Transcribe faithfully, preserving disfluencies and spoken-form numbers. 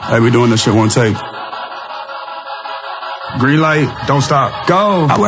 Hey, we doing this shit one take. Green light, don't stop, go. I wear